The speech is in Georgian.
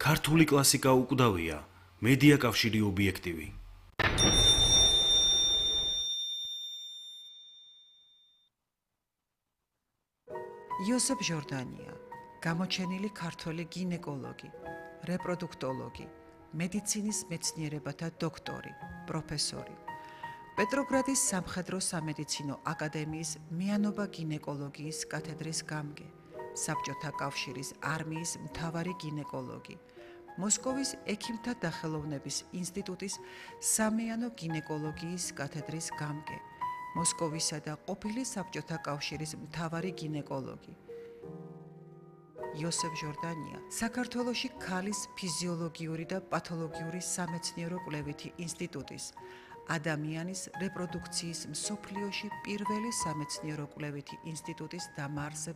ქართული კლასიკა უკვდავია, მედია კავშირი ობიექტივი. იოსებ ჟორდანია, გამოჩენილი ქართველი გინეკოლოგი, რეპროდუქტოლოგი, მედიცინის მეცნიერებათა დოქტორი, პროფესორი. პეტროგრადის სამხედრო სამედიცინო აკადემიის მეანობა გინეკოლოგიის კათედრის გამგე, საბჭოთა კავშირის არმიის მთავარი გინეკოლოგი, მოსკოვის ექიმთა დახელოვნების ინსტიტუტის სამეანო გინეკოლოგიის კათედრის გამგე, მოსკოვისა და ყოფილი საბჭოთა კავშირის მთავარი გინეკოლოგი. იოსებ ჟორდანია საქართველოში ქალის ფიზიოლოგიური და პათოლოგიური სამეცნიერო კვლევითი ინსტიტუტის, ადამიანის რეპროდუქციის მსოფლიოში პირველი სამეცნიერო კვლევითი ინსტიტუტის დამაარსებელი